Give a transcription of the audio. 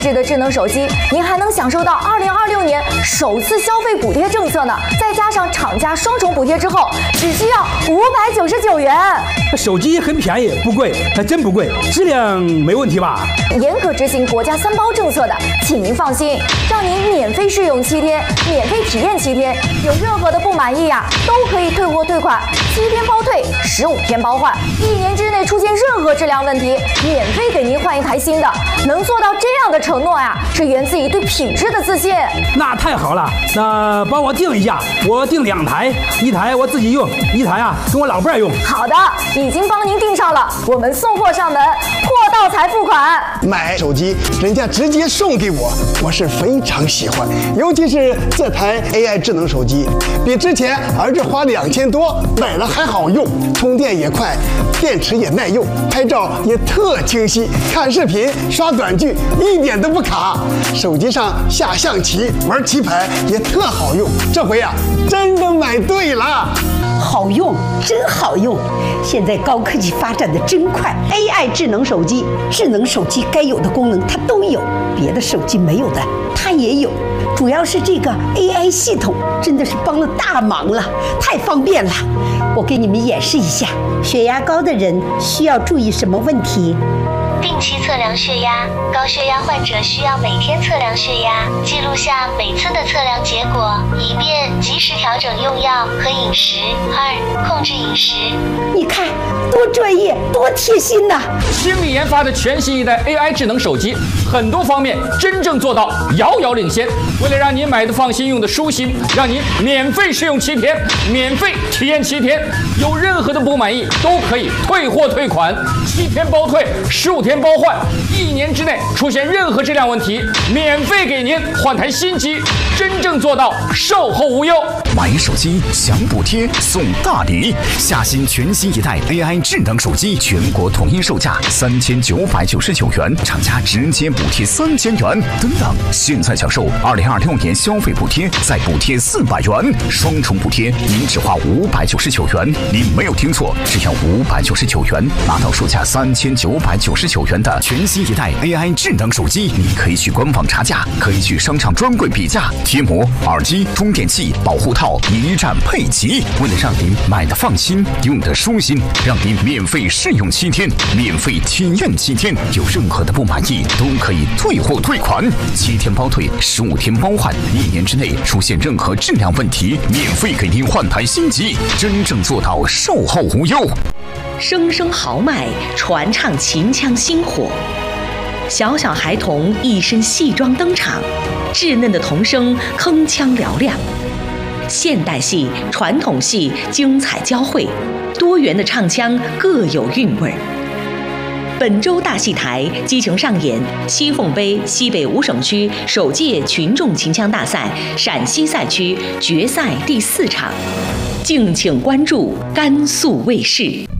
这个智能手机，您还能享受到2026年首次消费补贴政策呢。再加上厂家双重补贴之后，只需要599元。 手机很便宜，不贵，还真不贵，质量没问题吧？ 严格执行国家3包政策的，请您放心，让您免费试用7天，免费体验7天，有任何的不满意呀，都可以退货退款，7天包退，15天包换，1年之内出现任何质量问题，免费给您换一台新的。能做到这样的承诺呀，是源自于对品质的自信。 那太好了，那帮我订一下，我订2台，1台我自己用，1台啊跟我老伴儿用。 好的，已经帮您订上了，我们送货上门，货到才付款。 买手机人家直接送给我，我是非常喜欢，尤其是这台 AI 智能手机，比之前儿子花2000多买了还好用，充电也快，电池也耐用，拍照也特清晰，看视频刷短剧一点都不卡，手机上下象棋玩棋牌也特好用，这回啊真的买对了。 好用，真好用！现在高科技发展的真快 ，AI 智能手机该有的功能它都有，别的手机没有的它也有。主要是这个 AI 系统真的是帮了大忙了，太方便了。我给你们演示一下，血压高的人需要注意什么问题？ 定期测量血压，高血压患者需要每天测量血压，记录下每次的测量结果，以便及时调整用药和饮食。2、控制饮食。 你看，多专业，多贴心呐！ 星米研发的全新一代 AI 智能手机，很多方面真正做到遥遥领先。为了让您买的放心，用的舒心，让您免费试用7天，免费体验7天，有任何的不满意都可以退货退款，7天包退，15天包换，1年之内出现任何质量问题，免费给您换台新机，真正做到售后无忧。 买手机享补贴送大礼，下新全新一代 AI 智能手机，全国统一售价3999元，厂家直接补贴3000元。等等，现在享受2026年消费补贴，再补贴400元，双重补贴，您只花599元。您没有听错，只要599元，拿到售价3999元的全新一代 AI 智能手机。你可以去官网查价，可以去商场专柜比价，贴膜、耳机、充电器、保护套一站配齐。为了让您买的放心，用的舒心，让您免费试用7天，免费体验7天，有任何的不满意都可以退货退款，7天包退，15天包换，1年之内出现任何质量问题，免费给您换台新机，真正做到售后无忧。 声声豪迈，传唱秦腔星火。小小孩童一身戏装登场，稚嫩的童声铿锵嘹亮。现代戏、传统戏精彩交汇，多元的唱腔各有韵味。本周大戏台激情上演西凤杯西北5省区首届群众秦腔大赛陕西赛区决赛第4场，敬请关注甘肃卫视。